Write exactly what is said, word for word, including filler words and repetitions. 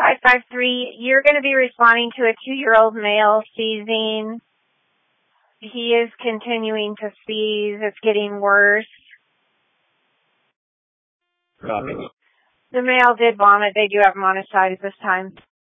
five five three, you're going to be responding to a two-year-old male seizing. He is continuing to seize. It's getting worse. Copy. The male did vomit. They do have monocytes this time.